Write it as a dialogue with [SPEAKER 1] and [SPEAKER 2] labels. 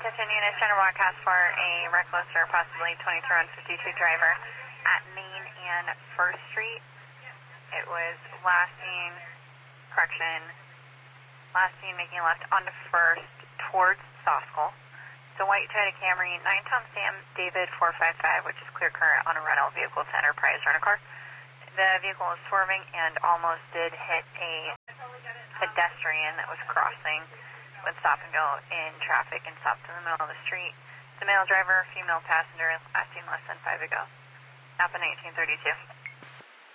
[SPEAKER 1] Attention units, General broadcast for a reckless or possibly 2352 driver at Main and 1st Street. It was last seen making a left onto 1st towards Soskell. It's a white Toyota Camry, 9-ton Sam David 455, which is clear current on a rental vehicle to Enterprise Rent-A-Car. The vehicle was swerving and almost did hit a pedestrian that was crossing with stop and go in traffic and stopped in the middle of the street. The male driver, female passenger, last seen less than 5 ago. Happened 1832.